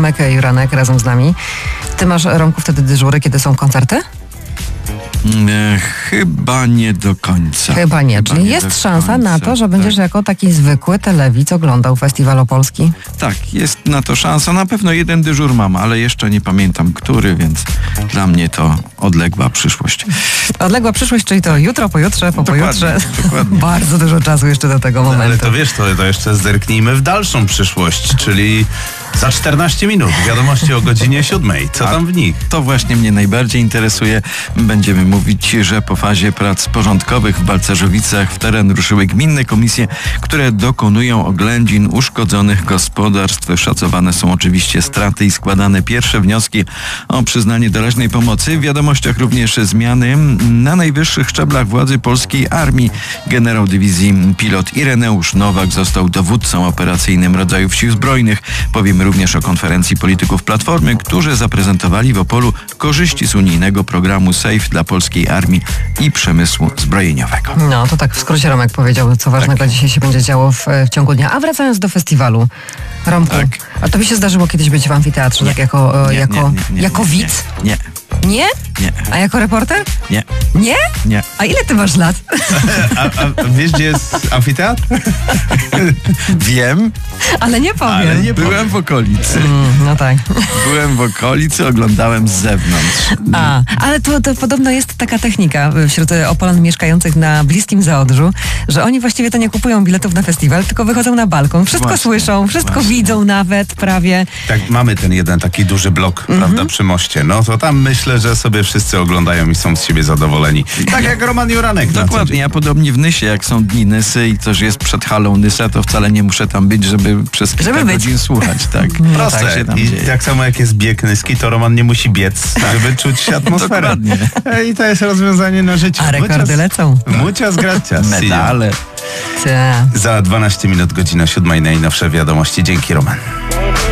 Romek Juranek razem z nami. Ty masz, Romku, wtedy dyżury, kiedy są koncerty? Chyba nie do końca. Chyba nie. Czyli jest szansa na to, że będziesz jako taki zwykły telewidz oglądał Festiwal Opolski? Tak, jest na to szansa. Na pewno jeden dyżur mam, ale jeszcze nie pamiętam który, więc dla mnie to odległa przyszłość. Odległa przyszłość, czyli to jutro, pojutrze, pojutrze. Dokładnie. Bardzo dużo czasu jeszcze do tego momentu. Ale to wiesz, to jeszcze zerknijmy w dalszą przyszłość, czyli za 14 minut. Wiadomości o godzinie 7. Co tam w nich? To właśnie mnie najbardziej interesuje. Będziemy mówić, że po fazie prac porządkowych w Balcerzowicach w teren ruszyły gminne komisje, które dokonują oględzin uszkodzonych gospodarstw. Szacowane są oczywiście straty i składane pierwsze wnioski o przyznanie doraźnej pomocy. W wiadomościach również zmiany na najwyższych szczeblach władzy polskiej armii. Generał dywizji pilot Ireneusz Nowak został dowódcą operacyjnym rodzajów sił zbrojnych. Powiemy również o konferencji polityków Platformy, którzy zaprezentowali w Opolu korzyści z unijnego programu SAFE dla polskiej armii i przemysłu zbrojeniowego. No, to tak w skrócie Romek powiedział, co ważnego dzisiaj się będzie działo w ciągu dnia. A wracając do festiwalu, Romku, Tak. a tobie się zdarzyło kiedyś być w amfiteatrze, tak jako widz? Nie. Nie? Nie. A jako reporter? Nie. Nie? Nie. A ile ty masz lat? A wiesz, gdzie jest amfiteatr? Wiem, Ale nie powiem. Ale nie byłem w okolicy. No tak. Byłem w okolicy, oglądałem z zewnątrz. Ale to podobno jest taka technika wśród Opolan mieszkających na bliskim Zaodrzu, że oni właściwie to nie kupują biletów na festiwal, tylko wychodzą na balkon. Wszystko Właśnie, słyszą, wszystko widzą nawet prawie. Tak, mamy ten jeden taki duży blok, prawda, przy moście. No to tam myślę, że sobie wszyscy oglądają i są z siebie zadowoleni. Tak jak Roman Juranek. Dokładnie, ja podobnie w Nysie, jak są dni Nysy i też jest przed halą Nysa, to wcale nie muszę tam być, żeby przez kilka godzin słuchać. Tak. Proste. Tak się tam I dzieje. tak samo jak jest bieg Nyski, to Roman nie musi biec, żeby czuć atmosferę. Dokładnie. I to jest rozwiązanie na życie. A rekordy lecą. Muchas gracias. Medale. Ta. Za 12 minut, godzina 7, najnowsze wiadomości. Dzięki, Roman.